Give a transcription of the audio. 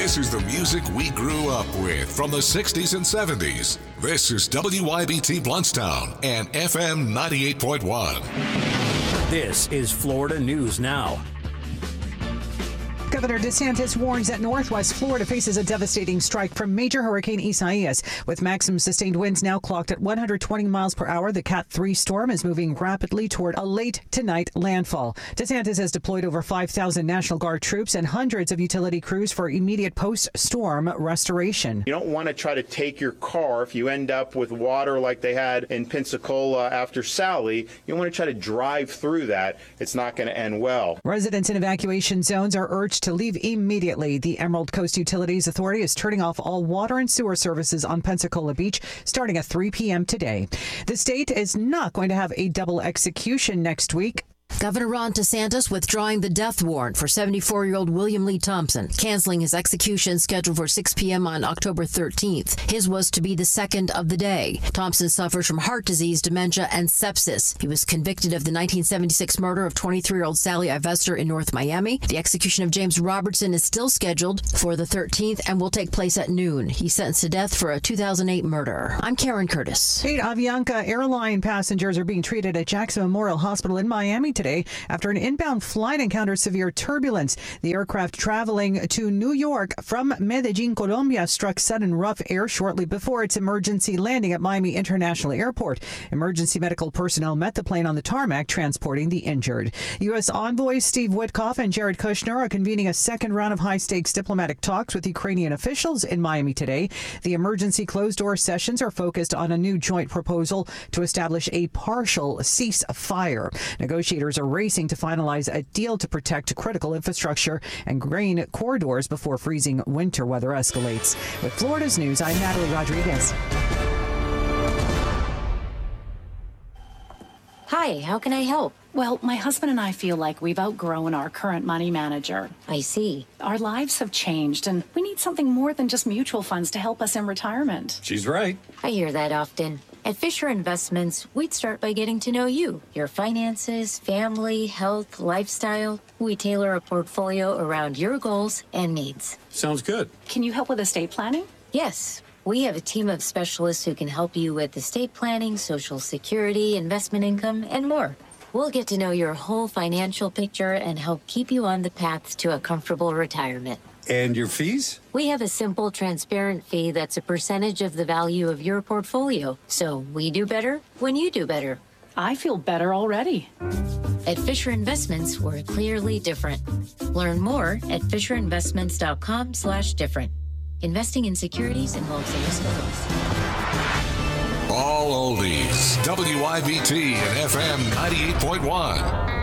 This is the music we grew up with from the 60s and 70s. This is WYBT Bluntstown and FM 98.1. This is Florida News Now. Governor DeSantis warns that Northwest Florida faces a devastating strike from major Hurricane Isaias. With maximum sustained winds now clocked at 120 miles per hour, the Cat 3 storm is moving rapidly toward a late tonight landfall. DeSantis has deployed over 5,000 National Guard troops and hundreds of utility crews for immediate post-storm restoration. You don't want to try to take your car if you end up with water like they had in Pensacola after Sally. You don't want to try to drive through that. It's not going to end well. Residents in evacuation zones are urged to leave immediately. The Emerald Coast Utilities Authority is turning off all water and sewer services on Pensacola Beach starting at 3 p.m. today. The state is not going to have a double execution next week. Governor Ron DeSantis withdrawing the death warrant for 74-year-old William Lee Thompson, canceling his execution scheduled for 6 p.m. on October 13th. His was to be the second of the day. Thompson suffers from heart disease, dementia, and sepsis. He was convicted of the 1976 murder of 23-year-old Sally Ivester in North Miami. The execution of James Robertson is still scheduled for the 13th and will take place at noon. He's sentenced to death for a 2008 murder. I'm Karen Curtis. 8 Avianca airline passengers are being treated at Jackson Memorial Hospital in Miami today after an inbound flight encountered severe turbulence. The aircraft traveling to New York from Medellin, Colombia, struck sudden rough air shortly before its emergency landing at Miami International Airport. Emergency medical personnel met the plane on the tarmac, transporting the injured. U.S. envoys Steve Witkoff and Jared Kushner are convening a second round of high-stakes diplomatic talks with Ukrainian officials in Miami today. The emergency closed-door sessions are focused on a new joint proposal to establish a partial ceasefire. Negotiators are racing to finalize a deal to protect critical infrastructure and grain corridors before freezing winter weather escalates. With Florida's News, I'm Natalie Rodriguez. Hi, how can I help? Well, my husband and I feel like we've outgrown our current money manager. I see. Our lives have changed, and we need something more than just mutual funds to help us in retirement. She's right. I hear that often. At Fisher Investments, we'd start by getting to know you, your finances, family, health, lifestyle. We tailor a portfolio around your goals and needs. Sounds good. Can you help with estate planning? Yes. We have a team of specialists who can help you with estate planning, Social Security, investment income, and more. We'll get to know your whole financial picture and help keep you on the path to a comfortable retirement. And your fees? We have a simple, transparent fee that's a percentage of the value of your portfolio. So we do better when you do better. I feel better already. At Fisher Investments, we're clearly different. Learn more at FisherInvestments.com/different. Investing in securities involves a risk of risk. All oldies, WYBT and FM 98.1.